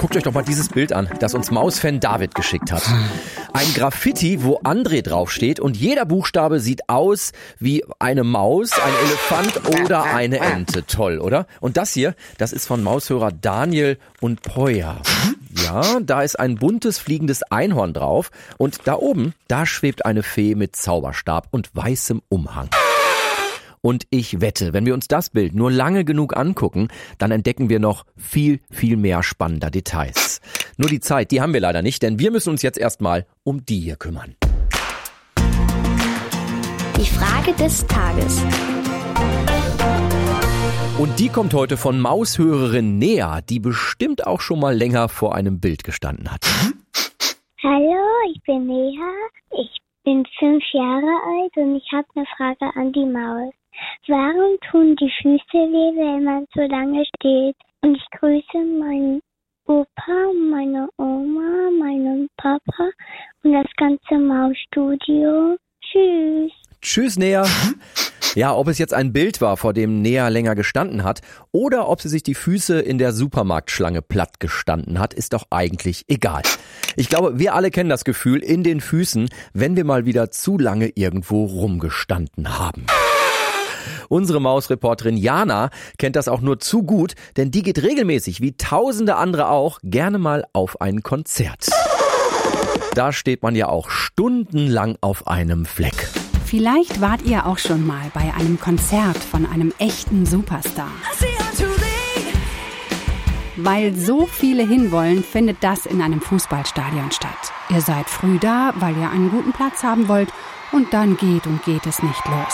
Guckt euch doch mal dieses Bild an, das uns Mausfan David geschickt hat. Ein Graffiti, wo André draufsteht und jeder Buchstabe sieht aus wie eine Maus, ein Elefant oder eine Ente. Toll, oder? Und das hier, das ist von Maushörer Daniel und Poya. Ja, da ist ein buntes fliegendes Einhorn drauf und da oben, da schwebt eine Fee mit Zauberstab und weißem Umhang. Und ich wette, wenn wir uns das Bild nur lange genug angucken, dann entdecken wir noch viel, viel mehr spannender Details. Nur die Zeit, die haben wir leider nicht, denn wir müssen uns jetzt erstmal um die hier kümmern. Die Frage des Tages. Und die kommt heute von Maushörerin Nea, die bestimmt auch schon mal länger vor einem Bild gestanden hat. Hallo, ich bin Nea. Ich bin 5 Jahre alt und ich habe eine Frage an die Maus. Warum tun die Füße weh, wenn man so lange steht? Und ich grüße meinen Opa, meine Oma, meinen Papa und das ganze Mausstudio. Tschüss. Tschüss, Nea. Ja, ob es jetzt ein Bild war, vor dem Nea länger gestanden hat, oder ob sie sich die Füße in der Supermarktschlange platt gestanden hat, ist doch eigentlich egal. Ich glaube, wir alle kennen das Gefühl in den Füßen, wenn wir mal wieder zu lange irgendwo rumgestanden haben. Unsere Mausreporterin Jana kennt das auch nur zu gut, denn die geht regelmäßig, wie tausende andere auch, gerne mal auf ein Konzert. Da steht man ja auch stundenlang auf einem Fleck. Vielleicht wart ihr auch schon mal bei einem Konzert von einem echten Superstar. Weil so viele hinwollen, findet das in einem Fußballstadion statt. Ihr seid früh da, weil ihr einen guten Platz haben wollt, und dann geht es nicht los.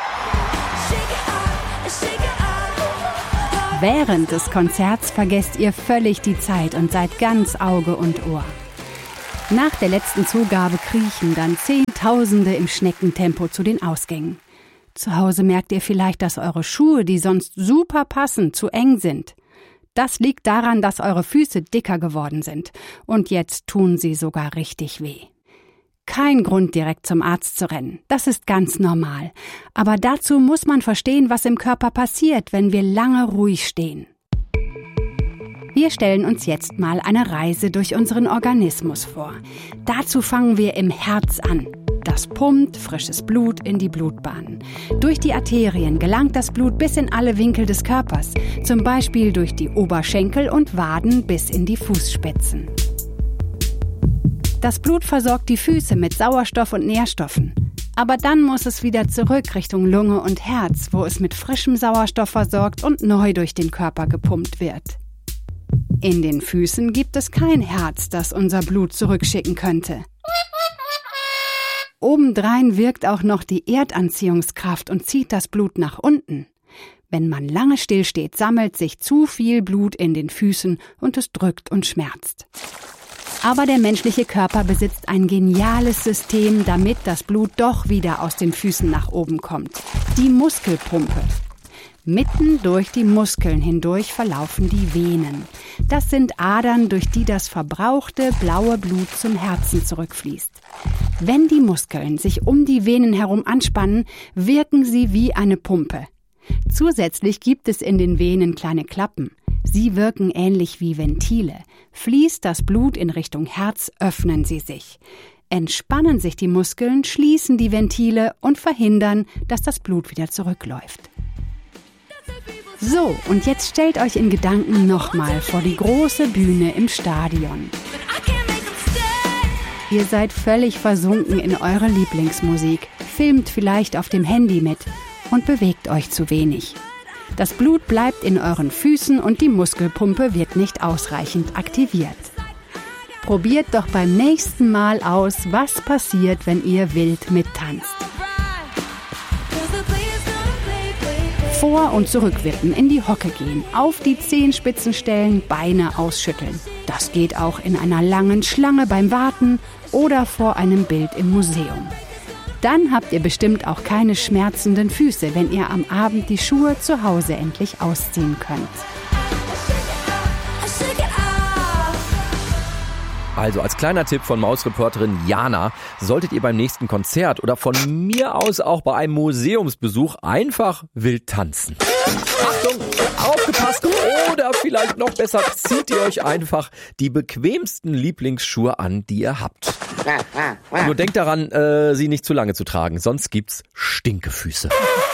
Während des Konzerts vergesst ihr völlig die Zeit und seid ganz Auge und Ohr. Nach der letzten Zugabe kriechen dann Zehntausende im Schneckentempo zu den Ausgängen. Zu Hause merkt ihr vielleicht, dass eure Schuhe, die sonst super passen, zu eng sind. Das liegt daran, dass eure Füße dicker geworden sind. Und jetzt tun sie sogar richtig weh. Kein Grund, direkt zum Arzt zu rennen. Das ist ganz normal. Aber dazu muss man verstehen, was im Körper passiert, wenn wir lange ruhig stehen. Wir stellen uns jetzt mal eine Reise durch unseren Organismus vor. Dazu fangen wir im Herz an. Das pumpt frisches Blut in die Blutbahnen. Durch die Arterien gelangt das Blut bis in alle Winkel des Körpers, zum Beispiel durch die Oberschenkel und Waden bis in die Fußspitzen. Das Blut versorgt die Füße mit Sauerstoff und Nährstoffen. Aber dann muss es wieder zurück Richtung Lunge und Herz, wo es mit frischem Sauerstoff versorgt und neu durch den Körper gepumpt wird. In den Füßen gibt es kein Herz, das unser Blut zurückschicken könnte. Obendrein wirkt auch noch die Erdanziehungskraft und zieht das Blut nach unten. Wenn man lange stillsteht, sammelt sich zu viel Blut in den Füßen und es drückt und schmerzt. Aber der menschliche Körper besitzt ein geniales System, damit das Blut doch wieder aus den Füßen nach oben kommt. Die Muskelpumpe. Mitten durch die Muskeln hindurch verlaufen die Venen. Das sind Adern, durch die das verbrauchte blaue Blut zum Herzen zurückfließt. Wenn die Muskeln sich um die Venen herum anspannen, wirken sie wie eine Pumpe. Zusätzlich gibt es in den Venen kleine Klappen. Sie wirken ähnlich wie Ventile. Fließt das Blut in Richtung Herz, öffnen sie sich. Entspannen sich die Muskeln, schließen die Ventile und verhindern, dass das Blut wieder zurückläuft. So, und jetzt stellt euch in Gedanken nochmal vor die große Bühne im Stadion. Ihr seid völlig versunken in eure Lieblingsmusik, filmt vielleicht auf dem Handy mit und bewegt euch zu wenig. Das Blut bleibt in euren Füßen und die Muskelpumpe wird nicht ausreichend aktiviert. Probiert doch beim nächsten Mal aus, was passiert, wenn ihr wild mittanzt. Vor- und zurückwippen, in die Hocke gehen, auf die Zehenspitzen stellen, Beine ausschütteln. Das geht auch in einer langen Schlange beim Warten oder vor einem Bild im Museum. Dann habt ihr bestimmt auch keine schmerzenden Füße, wenn ihr am Abend die Schuhe zu Hause endlich ausziehen könnt. Also als kleiner Tipp von Mausreporterin Jana, solltet ihr beim nächsten Konzert oder von mir aus auch bei einem Museumsbesuch einfach wild tanzen. Achtung, aufgepasst. Oder vielleicht noch besser, zieht ihr euch einfach die bequemsten Lieblingsschuhe an, die ihr habt. Nur denkt daran, sie nicht zu lange zu tragen, sonst gibt's Stinkefüße.